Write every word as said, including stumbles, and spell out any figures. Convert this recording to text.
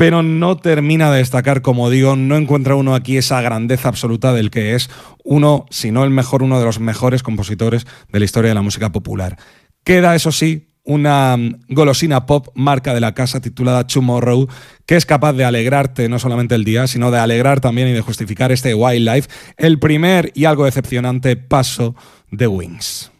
pero no termina de destacar, como digo, no encuentra uno aquí esa grandeza absoluta del que es uno, si no el mejor, uno de los mejores compositores de la historia de la música popular. Queda, eso sí, una golosina pop marca de la casa titulada Tomorrow, que es capaz de alegrarte no solamente el día, sino de alegrar también y de justificar este Wildlife, el primer y algo decepcionante paso de Wings.